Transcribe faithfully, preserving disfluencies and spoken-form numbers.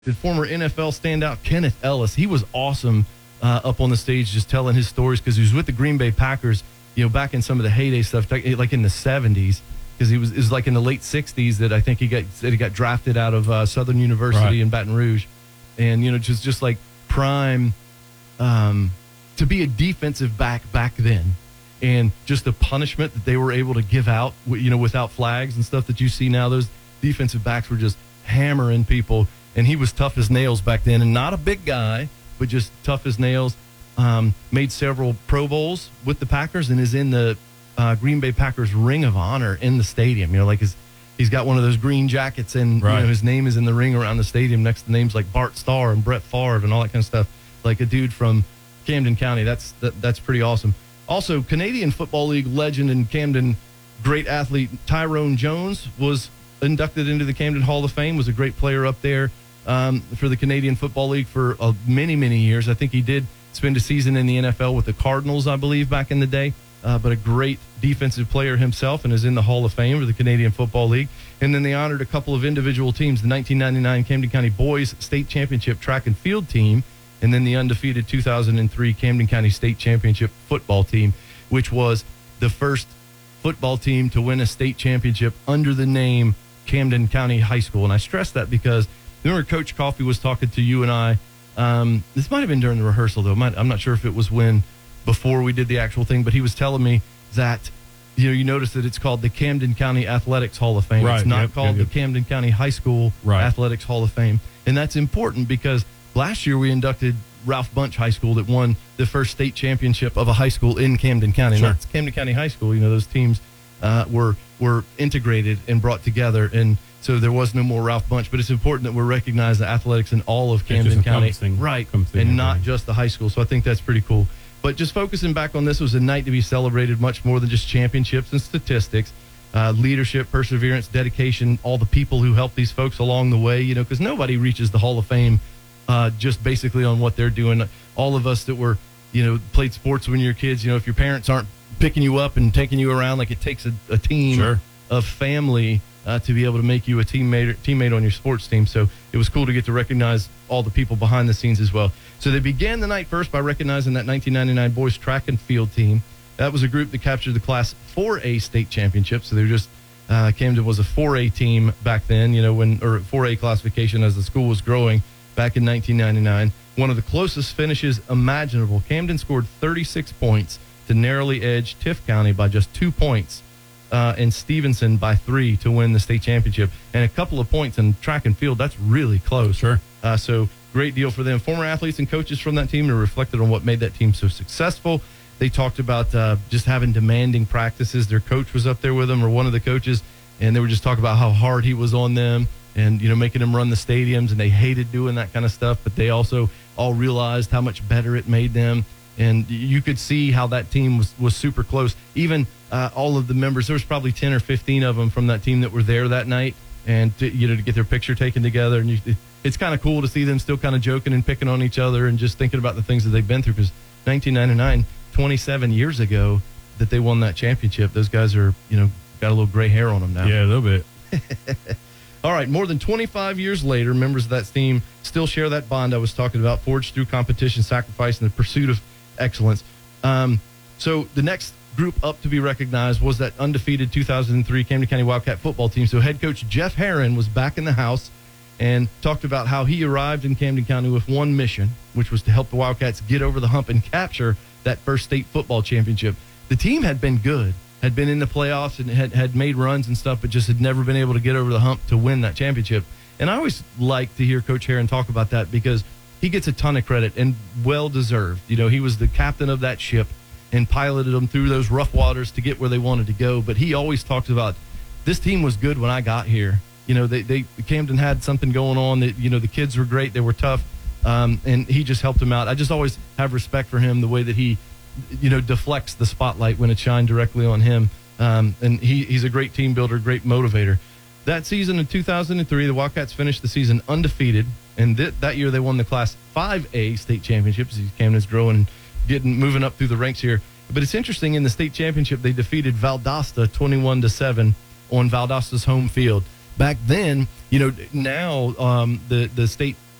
The former N F L standout Kenneth Ellis, he was awesome uh, up on the stage just telling his stories because he was with the Green Bay Packers, you know, back in some of the heyday stuff, like in the seventies, because he was, it was like in the late sixties that I think he got that he got drafted out of uh, Southern University right. in Baton Rouge. And, you know, just, just like prime um, to be a defensive back back then. And just the punishment that they were able to give out, you know, without flags and stuff that you see now, those defensive backs were just hammering people. And he was tough as nails back then, and not a big guy, but just tough as nails. Um, made several Pro Bowls with the Packers and is in the uh, Green Bay Packers Ring of Honor in the stadium. You know, like his, he's got one of those green jackets, and right. you know, his name is in the ring around the stadium next to names like Bart Starr and Brett Favre and all that kind of stuff. Like a dude from Camden County. That's that, that's pretty awesome. Also, Canadian Football League legend and Camden great athlete Tyrone Jones was inducted into the Camden Hall of Fame, was a great player up there. Um, for the Canadian Football League for uh, many, many years. I think he did spend a season in the N F L with the Cardinals, I believe, back in the day. Uh, but a great defensive player himself and is in the Hall of Fame for the Canadian Football League. And then they honored a couple of individual teams, the nineteen ninety-nine Camden County Boys State Championship track and field team, and then the undefeated two thousand three Camden County State Championship football team, which was the first football team to win a state championship under the name Camden County High School. And I stress that because remember, Coach Coffey was talking to you and I. Um, this might have been during the rehearsal, though. Might, I'm not sure if it was when before we did the actual thing, but he was telling me that, you know, you notice that it's called the Camden County Athletics Hall of Fame. Right, it's not yep, called yep, yep. the Camden County High School right. Athletics Hall of Fame. And that's important because last year we inducted Ralph Bunch High School that won the first state championship of a high school in Camden County. Sure. And that's Camden County High School. You know, those teams uh, were were integrated and brought together, and so there was no more Ralph Bunch, but it's important that we're recognizing athletics in all of Camden County, right, and not just the high school. So I think that's pretty cool. But just focusing back on this, was a night to be celebrated much more than just championships and statistics, uh, leadership, perseverance, dedication, all the people who help these folks along the way, you know, because nobody reaches the Hall of Fame uh, just basically on what they're doing. All of us that were, you know, played sports when you were kids, you know, if your parents aren't picking you up and taking you around, like it takes a, a team sure. of family Uh, to be able to make you a teammate teammate on your sports team. So it was cool to get to recognize all the people behind the scenes as well. So they began the night first by recognizing that nineteen ninety-nine boys track and field team. That was a group that captured the Class four A state championship. So they were just, uh, Camden was a four A team back then, you know, when, or four A classification as the school was growing back in nineteen ninety-nine. One of the closest finishes imaginable. Camden scored thirty-six points to narrowly edge Tift County by just two points. Uh, and Stevenson by three to win the state championship, and a couple of points in track and field. That's really close. Sure. Uh, so great deal for them. Former athletes and coaches from that team have reflected on what made that team so successful. They talked about uh, just having demanding practices. Their coach was up there with them, or one of the coaches, and they were just talking about how hard he was on them, and you know, making them run the stadiums, and they hated doing that kind of stuff. But they also all realized how much better it made them. And you could see how that team was, was super close. Even uh, all of the members, there was probably ten or fifteen of them from that team that were there that night, and to, you know, to get their picture taken together. And you, it's kind of cool to see them still kind of joking and picking on each other and just thinking about the things that they've been through. Because nineteen ninety-nine, twenty-seven years ago that they won that championship, those guys are, you know, got a little gray hair on them now. Yeah, a little bit. All right, more than twenty-five years later, members of that team still share that bond I was talking about, forged through competition, sacrifice, and the pursuit of excellence. Um, so the next group up to be recognized was that undefeated two thousand three Camden County Wildcat football team. So head coach Jeff Herron was back in the house and talked about how he arrived in Camden County with one mission, which was to help the Wildcats get over the hump and capture that first state football championship. The team had been good, had been in the playoffs and had, had made runs and stuff, but just had never been able to get over the hump to win that championship. And I always like to hear Coach Herron talk about that because he gets a ton of credit, and well-deserved. You know, he was the captain of that ship and piloted them through those rough waters to get where they wanted to go. But he always talks about, this team was good when I got here. You know, they, they Camden had something going on. That, you know, the kids were great. They were tough, um, and he just helped them out. I just always have respect for him, the way that he, you know, deflects the spotlight when it shined directly on him. Um, and he, he's a great team builder, great motivator. That season in two thousand three, the Wildcats finished the season undefeated. And th- that year they won the Class five A state championships. Camden's growing and getting moving up through the ranks here. But it's interesting, in the state championship, they defeated Valdosta twenty-one to seven on Valdosta's home field. Back then, you know, now um, the, the state